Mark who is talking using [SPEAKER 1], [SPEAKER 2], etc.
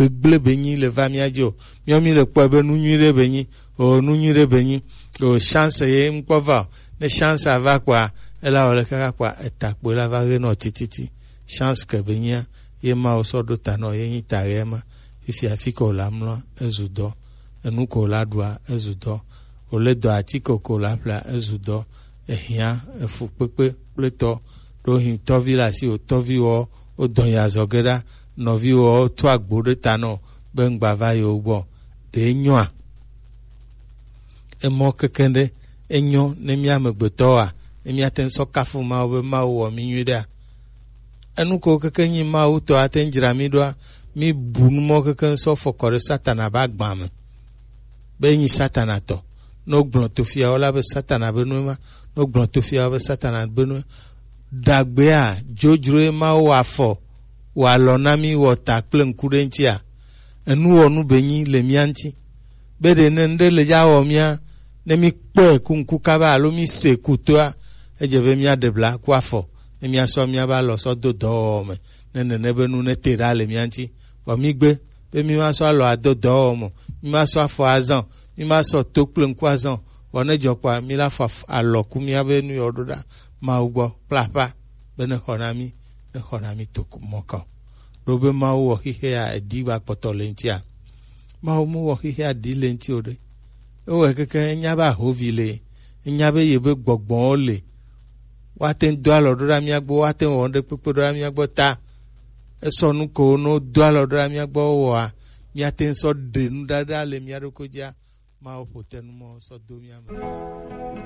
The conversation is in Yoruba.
[SPEAKER 1] gbegble benyi le va miadio mi le kpo be nunyire benyi o nunyire benyi o chance ye mkova ne chance ava kwa ela ole kaka kwa etakpo la va no tititi chance ke benya ye ma o sodo tano ye nyitarema ifi afiko la mlo ezudo enuko la dua ezudo ole do atiko ko la pla ezudo ehia efu pepe pleto do hin tovi la si o tovi o don ya zogeda novi o to agbode tano bengba va yo bo de nyoa emo kekende enyo ne mi amegbeto a ne mi atenso kafu ma o ma wo mi nyuda enuko kekenyi ma o to atenjira mi do mi bunu mo keken so fokore satana ba gbam be nyi satana to no gbon to fia ola be satana be no ma no gbon to fia be satana be no dagbe a jojuro ma o afo wa lonami wo takple nkurentia enu onu benyi le mianti bede nende le jawo mia ne mi po kunku kaba lo mi se kutoa ejebe mia debla kwafo ne mi aso mia ba lo so dodo me ne benu ne tera le mianti wa mi gbe be mi ma so lo adodo mo mi ma so afo azan mi ma so tokple nkwazan wona jokwa mi la fa aloku mi abenu yododa ma ugbo plapa bene honami toku moko robe ma wo hihe a diba potolentia ma mu wo hihe a dilenti ode o keke nya ba hovile nya be yebe gbogbon le wa ten do alodora mi agbo wa ten wonde pepodora mi agbo ta esonu ko no do alodora mi agbo wa mi aten so de nu dada le mi arokoja ma o potenu mo so do mi ama